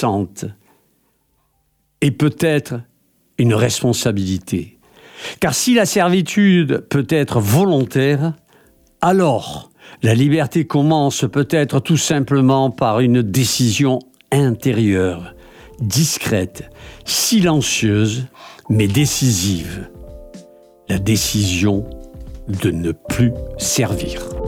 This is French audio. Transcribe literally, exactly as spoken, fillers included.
puissante et peut-être une responsabilité. Car si la servitude peut être volontaire, alors la liberté commence peut-être tout simplement par une décision intérieure, discrète, silencieuse, mais décisive. La décision de ne plus servir.